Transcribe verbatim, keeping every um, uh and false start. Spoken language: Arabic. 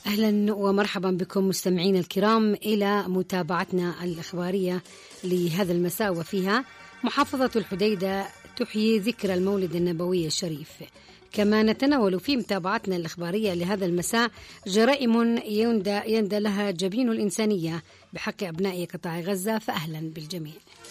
أهلا ومرحبا بكم مستمعين الكرام إلى متابعتنا الإخبارية لهذا المساء، وفيها محافظة الحديدة تحيي ذكرى المولد النبوي الشريف. كما نتناول في متابعتنا الإخبارية لهذا المساء جرائم يندى, يندى لها جبين الإنسانية بحق أبناء قطاع غزة، فأهلا بالجميع.